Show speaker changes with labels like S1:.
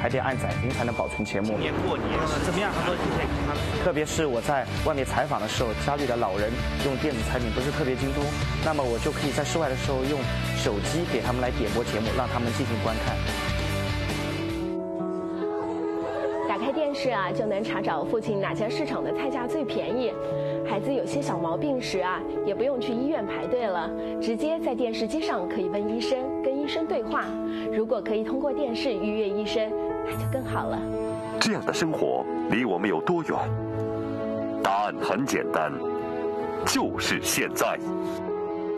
S1: 还得按载听才能保存节目。
S2: 今年过年怎么样？很多人就可以看。
S1: 特别是我在外面采访的时候，家里的老人用电子产品不是特别精通，那么我就可以在室外的时候用手机给他们来点播节目，让他们进行观看。
S3: 打开电视啊，就能查找附近哪家市场的菜价最便宜。孩子有些小毛病时啊，也不用去医院排队了，直接在电视机上可以问医生，跟医生对话。如果可以通过电视预约医生，那就更好了。
S4: 这样的生活离我们有多远？答案很简单，就是现在。